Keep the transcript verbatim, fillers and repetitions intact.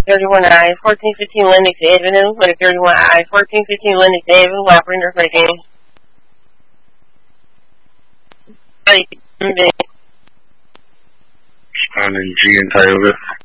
thirty-one I, fourteen fifteen Lennox Avenue, Clinic thirty-one I, fourteen fifteen Lennox Avenue, operator for the game. Responding G and Tioga.